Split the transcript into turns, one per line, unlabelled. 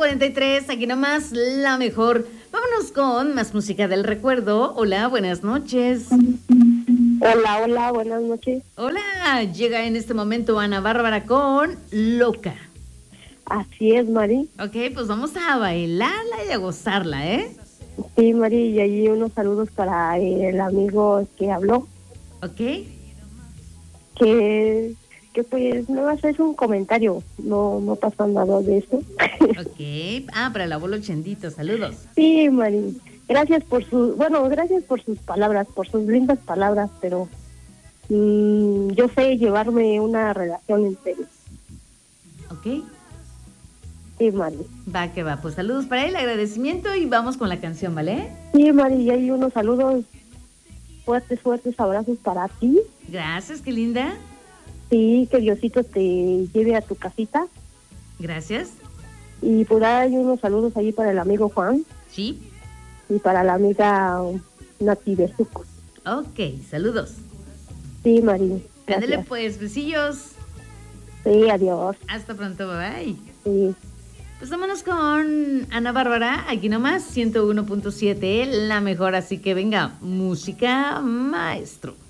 9:43, aquí nomás la mejor. Vámonos con más música del recuerdo. Hola, buenas noches.
Hola, buenas noches.
Hola, llega en este momento Ana Bárbara con Loca.
Así es, Mari.
Ok, pues vamos a bailarla y a gozarla, ¿eh?
Sí, Mari, y ahí unos saludos para el amigo que habló,
Ok,
que pues no va a hacer un comentario, no pasa nada de eso.
ok. Para el abuelo Chendito, saludos.
Sí, Mari, gracias por sus palabras, por sus lindas palabras, pero yo sé llevarme una relación en serio.
Ok,
Sí, Mari.
va que va. Pues saludos para él, agradecimiento y vamos con la canción, ¿vale?
Sí, Mari, y hay unos saludos fuertes abrazos para ti.
Gracias, qué linda.
Sí, que Diosito te lleve a tu casita.
Gracias.
Y por ahí unos saludos allí para el amigo Juan
Sí.
y para la amiga Nati Besuco.
Ok, saludos.
Sí, Mari.
Ándale
Gracias.
pues, besillos.
Sí, adiós.
Hasta pronto, bye bye.
Sí.
Pues vámonos con Ana Bárbara, aquí nomás, 101.7, la mejor, así que venga, música maestro.